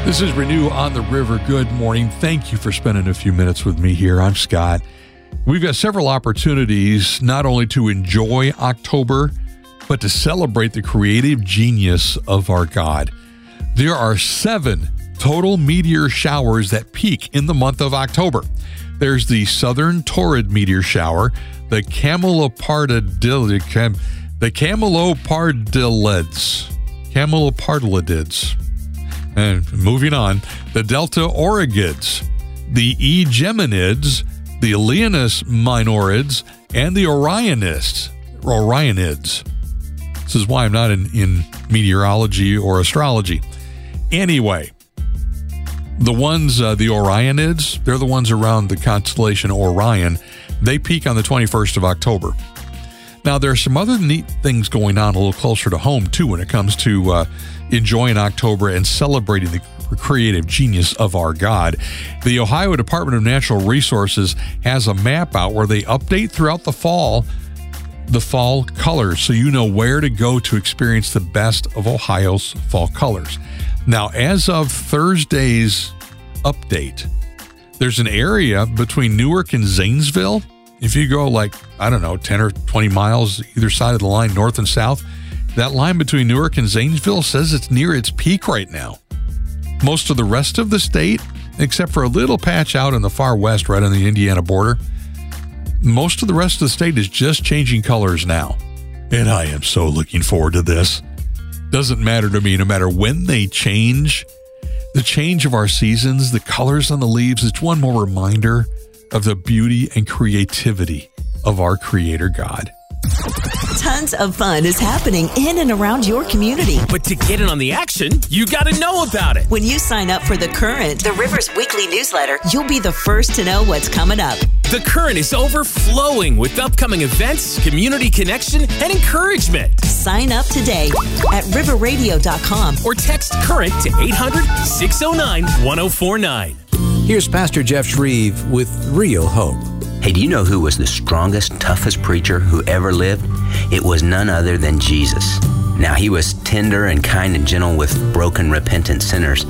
This is Renew on the River. Good morning. Thank you for spending a few minutes with me here. I'm Scott. We've got several opportunities not only to enjoy October, but to celebrate the creative genius of our God. There are 7 total meteor showers that peak in the month of October. There's the Southern Torrid meteor shower, the Camelopardalids. And moving on, the Delta Aurigids, the E. Geminids, the Leonis Minorids, and the Orionids. This is why I'm not in meteorology or astrology. Anyway, the ones, the Orionids, they're the ones around the constellation Orion. They peak on the 21st of October. Now, there are some other neat things going on a little closer to home, too, when it comes to enjoying October and celebrating the creative genius of our God. The Ohio Department of Natural Resources has a map out where they update throughout the fall colors, so you know where to go to experience the best of Ohio's fall colors. Now, as of Thursday's update, there's an area between Newark and Zanesville. If you go 10 or 20 miles either side of the line, north and south, that line between Newark and Zanesville says it's near its peak right now. Most of the rest of the state, except for a little patch out in the far west right on the Indiana border, most of the rest of the state is just changing colors now. And I am so looking forward to this. Doesn't matter to me, no matter when they change, the change of our seasons, the colors on the leaves, it's one more reminder of the beauty and creativity of our Creator God. Tons of fun is happening in and around your community. But to get in on the action, you got to know about it. When you sign up for The Current, the River's weekly newsletter, you'll be the first to know what's coming up. The Current is overflowing with upcoming events, community connection, and encouragement. Sign up today at riverradio.com or text CURRENT to 800-609-1049. Here's Pastor Jeff Shreve with Real Hope. Hey, do you know who was the strongest, toughest preacher who ever lived? It was none other than Jesus. Now, he was tender and kind and gentle with broken, repentant sinners,